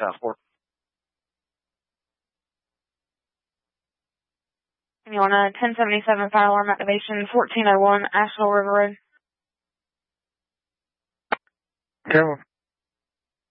Southport. You want a 1077 fire alarm activation, 1401 Asheville River Road. Carol.